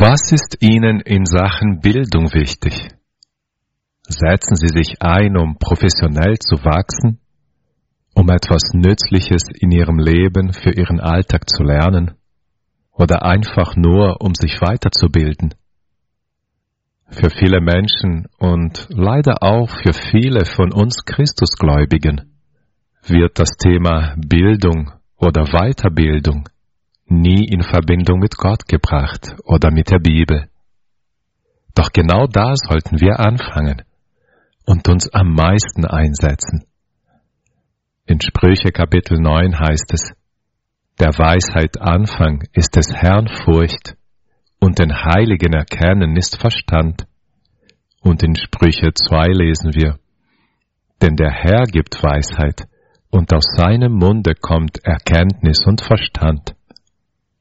Was ist Ihnen in Sachen Bildung wichtig? Setzen Sie sich ein, um professionell zu wachsen, um etwas Nützliches in Ihrem Leben für Ihren Alltag zu lernen oder einfach nur, um sich weiterzubilden? Für viele Menschen und leider auch für viele von uns Christusgläubigen wird das Thema Bildung oder Weiterbildung nie in Verbindung mit Gott gebracht oder mit der Bibel. Doch genau da sollten wir anfangen und uns am meisten einsetzen. In Sprüche Kapitel 9 heißt es: Der Weisheit Anfang ist des Herrn Furcht, und den Heiligen Erkennen ist Verstand. Und in Sprüche 2 lesen wir: Denn der Herr gibt Weisheit, und aus seinem Munde kommt Erkenntnis und Verstand.